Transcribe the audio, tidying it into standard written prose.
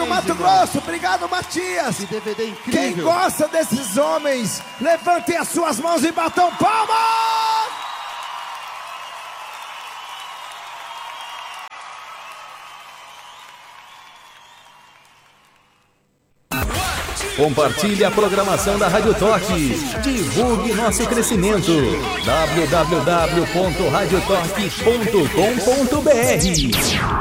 Mato Grosso. Obrigado, Matias. Que DVD incrível. Quem gosta desses homens, levantem as suas mãos e batam palmas. Compartilhe a programação da Rádio Toque. Divulgue nosso crescimento. www.radiotoque.com.br